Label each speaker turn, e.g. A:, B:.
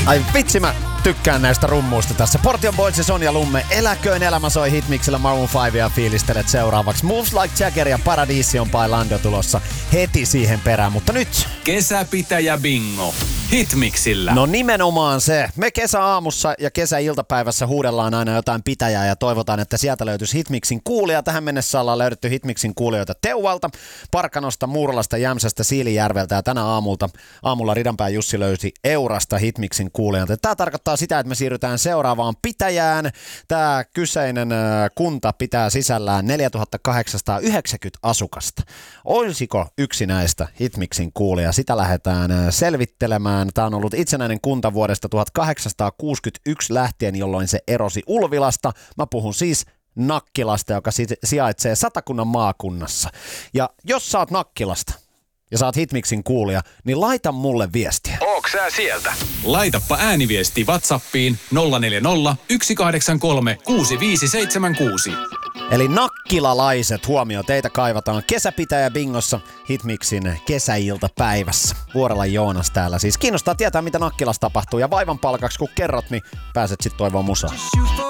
A: Ai vitsi, mä tykkään näistä rummuista tässä. Portion Boys ja Sonja Lumme. Eläköön elämä soi Hitmixillä Maroon 5 ja fiilistelet seuraavaksi. Moves Like Jagger ja Paradiisi on Bailando tulossa heti siihen perään, mutta nyt...
B: Kesäpitäjä bingo. Hitmixillä.
A: No nimenomaan se. Me kesäaamussa ja kesäiltapäivässä huudellaan aina jotain pitäjää ja toivotaan, että sieltä löytyisi Hitmixin kuulija. Tähän mennessä ollaan löydetty Hitmixin kuulijoita Teuvalta, Parkanosta, Muurlasta, Jämsästä, Siilijärveltä ja tänä aamulla Ridanpää Jussi löysi Eurasta Hitmixin kuulijan. Tämä tarkoittaa sitä, että me siirrytään seuraavaan pitäjään. Tämä kyseinen kunta pitää sisällään 4890 asukasta. Olisiko yksi näistä Hitmixin kuulija? Sitä lähdetään selvittelemään. Tämä on ollut itsenäinen kunta vuodesta 1861 lähtien, jolloin se erosi Ulvilasta. Mä puhun siis Nakkilasta, joka sijaitsee Satakunnan maakunnassa. Ja jos sä oot Nakkilasta ja sä oot Hitmixin kuulija, niin laita mulle viestiä.
B: Ootko sä sieltä? Laitappa ääniviesti WhatsAppiin 040 183 6576.
A: Eli nakkilalaiset, huomio, teitä kaivataan kesäpitäjä bingossa Hitmixin kesäiltapäivässä. Vuorella Joonas täällä siis. Kiinnostaa tietää, mitä Nakkilassa tapahtuu ja vaivan palkaksi kun kerrot, niin pääset sit toivomaan musaa.